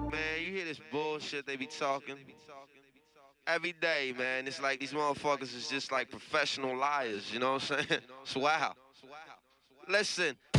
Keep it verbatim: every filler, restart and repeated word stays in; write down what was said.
Man, you hear this bullshit they be talking every day, man. It's like these motherfuckers is just like professional liars, you know what I'm saying? It's wow. Listen,